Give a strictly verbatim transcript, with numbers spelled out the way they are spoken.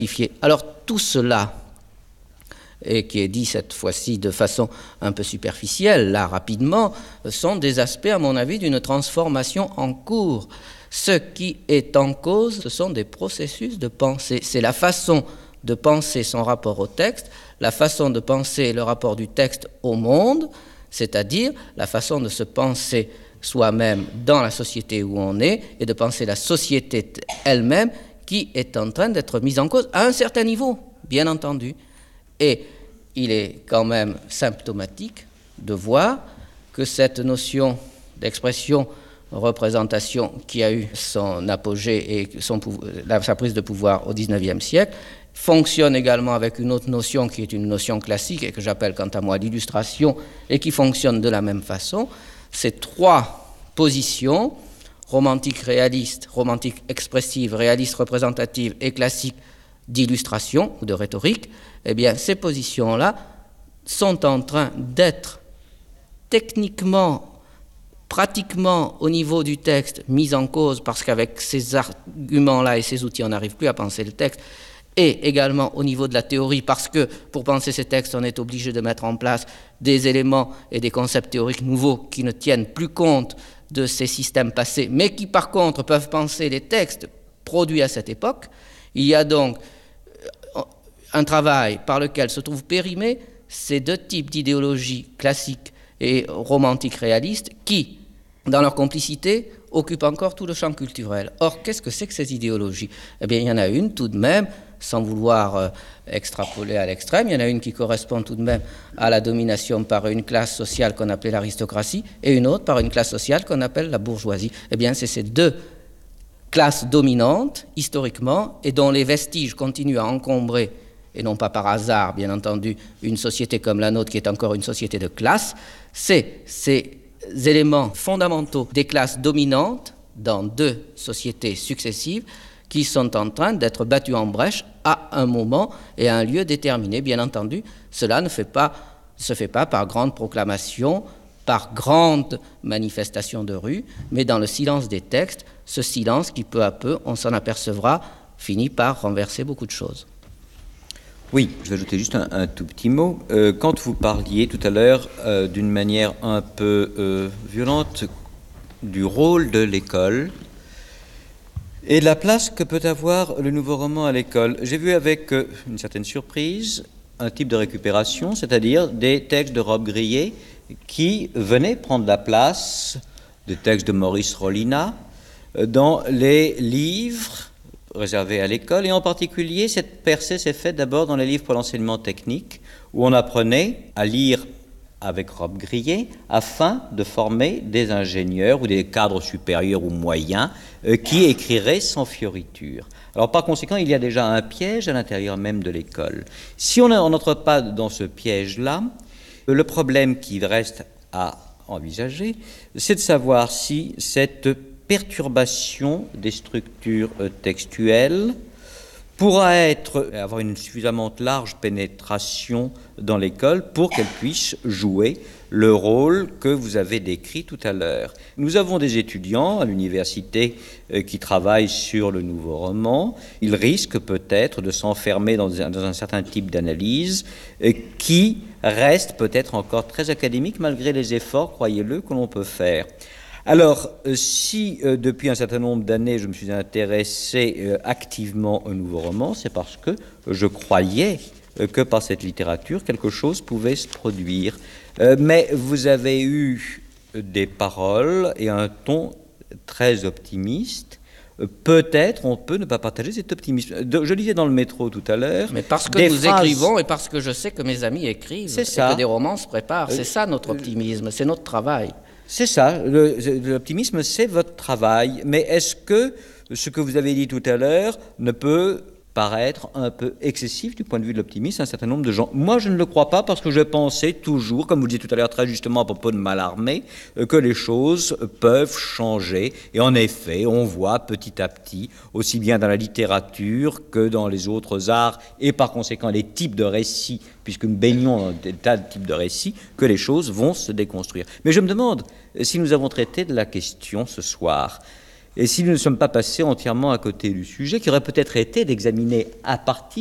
Alors tout cela, et qui est dit cette fois-ci de façon un peu superficielle, là rapidement, sont des aspects, à mon avis, d'une transformation en cours. Ce qui est en cause, ce sont des processus de pensée. C'est la façon de penser son rapport au texte, la façon de penser le rapport du texte au monde, c'est-à-dire la façon de se penser soi-même dans la société où on est et de penser la société elle-même qui est en train d'être mise en cause à un certain niveau, bien entendu. Et il est quand même symptomatique de voir que cette notion d'expression, représentation qui a eu son apogée et son, sa prise de pouvoir au dix-neuvième siècle, fonctionne également avec une autre notion qui est une notion classique et que j'appelle quant à moi l'illustration et qui fonctionne de la même façon. Ces trois positions, romantique réaliste, romantique expressive, réaliste représentative et classique d'illustration ou de rhétorique, eh bien ces positions-là sont en train d'être techniquement, pratiquement au niveau du texte mises en cause parce qu'avec ces arguments-là et ces outils on n'arrive plus à penser le texte, et également au niveau de la théorie, parce que pour penser ces textes, on est obligé de mettre en place des éléments et des concepts théoriques nouveaux qui ne tiennent plus compte de ces systèmes passés, mais qui par contre peuvent penser les textes produits à cette époque. Il y a donc un travail par lequel se trouvent périmés ces deux types d'idéologies classiques et romantiques réalistes qui, dans leur complicité, occupent encore tout le champ culturel. Or, qu'est-ce que c'est que ces idéologies ? Eh bien, il y en a une tout de même, sans vouloir euh, extrapoler à l'extrême, il y en a une qui correspond tout de même à la domination par une classe sociale qu'on appelait l'aristocratie et une autre par une classe sociale qu'on appelle la bourgeoisie. Eh bien, c'est ces deux classes dominantes, historiquement, et dont les vestiges continuent à encombrer, et non pas par hasard, bien entendu, une société comme la nôtre qui est encore une société de classe, c'est ces éléments fondamentaux des classes dominantes dans deux sociétés successives qui sont en train d'être battus en brèche à un moment et à un lieu déterminé. Bien entendu, cela ne fait pas, se fait pas par grande proclamation, par grande manifestation de rue, mais dans le silence des textes, ce silence qui peu à peu, on s'en apercevra, finit par renverser beaucoup de choses. Oui, je vais ajouter juste un, un tout petit mot. Euh, quand vous parliez tout à l'heure euh, d'une manière un peu euh, violente du rôle de l'école et de la place que peut avoir le nouveau roman à l'école, j'ai vu avec euh, une certaine surprise un type de récupération, c'est-à-dire des textes de Rob Grillet qui venaient prendre la place des textes de Maurice Rollinat euh, dans les livres réservé à l'école, et en particulier, cette percée s'est faite d'abord dans les livres pour l'enseignement technique, où on apprenait à lire avec Rob Grillet, afin de former des ingénieurs ou des cadres supérieurs ou moyens euh, qui écriraient sans fioriture. Alors par conséquent, il y a déjà un piège à l'intérieur même de l'école. Si on n'entre pas dans ce piège-là, le problème qui reste à envisager, c'est de savoir si cette perturbation des structures textuelles pourra être, avoir une suffisamment large pénétration dans l'école pour qu'elle puisse jouer le rôle que vous avez décrit tout à l'heure. Nous avons des étudiants à l'université qui travaillent sur le nouveau roman. Ils risquent peut-être de s'enfermer dans un, dans un certain type d'analyse qui reste peut-être encore très académique malgré les efforts, croyez-le, que l'on peut faire. Alors, euh, si euh, depuis un certain nombre d'années je me suis intéressé euh, activement au nouveau roman, c'est parce que je croyais euh, que par cette littérature quelque chose pouvait se produire. Euh, mais vous avez eu des paroles et un ton très optimiste. Euh, peut-être on peut ne pas partager cet optimisme. De, je lisais dans le métro tout à l'heure. Mais parce que nous phrases... écrivons et parce que je sais que mes amis écrivent c'est et ça. que des romans se préparent, c'est ça notre optimisme, c'est notre travail. C'est ça, le, l'optimisme, c'est votre travail. Mais est-ce que ce que vous avez dit tout à l'heure ne peut paraître un peu excessif du point de vue de l'optimisme à un certain nombre de gens ? Moi, je ne le crois pas parce que je pensais toujours, comme vous le disiez tout à l'heure très justement à propos de Mallarmé, que les choses peuvent changer. Et en effet, on voit petit à petit, aussi bien dans la littérature que dans les autres arts, et par conséquent les types de récits, puisque nous baignons dans des tas de types de récits, que les choses vont se déconstruire. Mais je me demande si nous avons traité de la question ce soir. Et si nous ne sommes pas passés entièrement à côté du sujet, qui aurait peut-être été d'examiner à partir